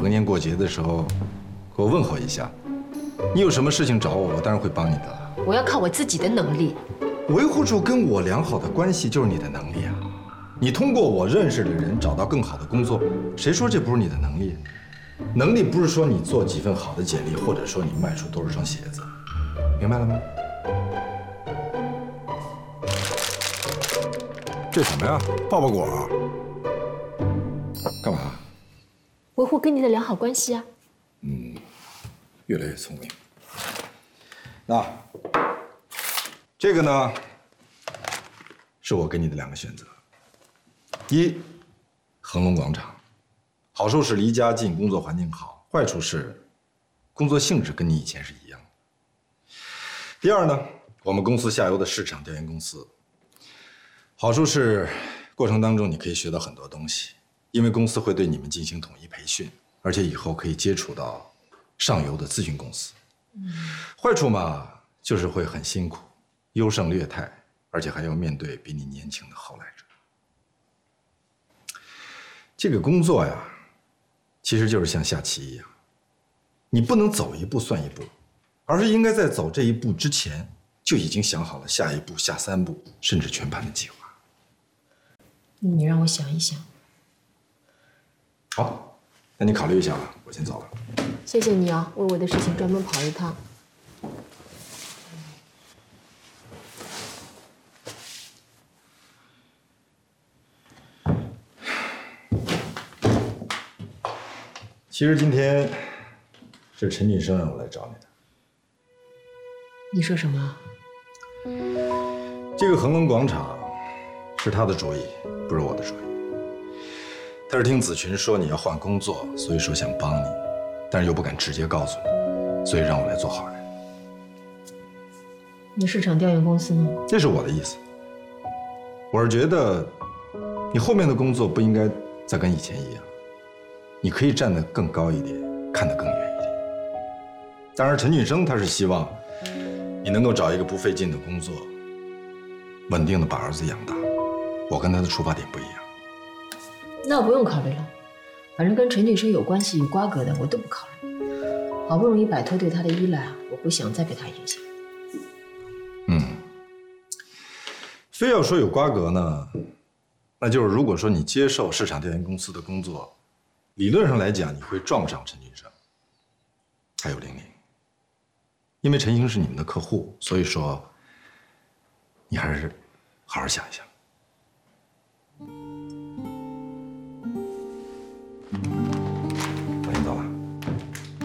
逢年过节的时候给我问候一下。你有什么事情找我，我当然会帮你的了。 我要靠我自己的能力。 维护住跟我良好的关系就是你的能力啊！你通过我认识的人找到更好的工作，谁说这不是你的能力？能力不是说你做几份好的简历，或者说你卖出多少双鞋子，明白了吗？这什么呀？抱抱果啊？干嘛？ 维护跟你的良好关系啊。 越来越聪明。那这个呢，是我给你的2个选择：一，恒隆广场，好处是离家近，工作环境好；坏处是工作性质跟你以前是一样的。第二呢，我们公司下游的市场调研公司，好处是过程当中你可以学到很多东西，因为公司会对你们进行统一培训，而且以后可以接触到上游的咨询公司。坏处嘛，就是会很辛苦，优胜劣汰，而且还要面对比你年轻的后来者。这个工作呀，其实就是像下棋一样，你不能走一步算一步，而是应该在走这一步之前就已经想好了下一步、下3步，甚至全盘的计划。 你让我想一想。 好，那你考虑一下吧，我先走了。 谢谢你啊，为我的事情专门跑一趟。 其实今天是陈俊生让我来找你的。 你说什么？ 这个恒隆广场是他的主意，不是我的主意。他是听子群说你要换工作，所以说想帮你，但是又不敢直接告诉你，所以让我来做好人。 那市场调研公司呢？ 这是我的意思。我是觉得你后面的工作不应该再跟以前一样，你可以站得更高一点，看得更远一点。当然，陈俊生他是希望你能够找一个不费劲的工作，稳定的把儿子养大。我跟他的出发点不一样。 那我不用考虑了，反正跟陈俊生有关系、有瓜葛的我都不考虑。好不容易摆脱对他的依赖，我不想再被他影响。 非要说有瓜葛呢，那就是如果说你接受市场调研公司的工作，理论上来讲你会撞上陈俊生，还有玲玲。因为陈星是你们的客户，所以说你还是好好想一想。